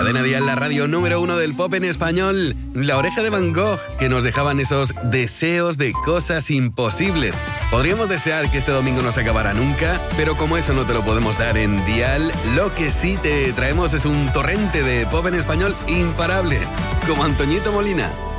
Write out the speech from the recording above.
Cadena Dial, la radio número 1 del pop en español. La Oreja de Van Gogh, que nos dejaban esos deseos de cosas imposibles. Podríamos desear que este domingo no se acabara nunca, pero como eso no te lo podemos dar en Dial, lo que sí te traemos es un torrente de pop en español imparable, como Antoñito Molina.